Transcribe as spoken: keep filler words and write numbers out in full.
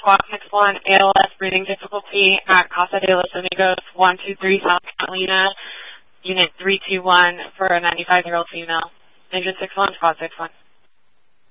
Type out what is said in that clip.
squat six one, A L S, breathing difficulty at Casa de los Amigos, one two three South Catalina, unit three two one for a ninety-five-year-old female. Engine six one, squat six one.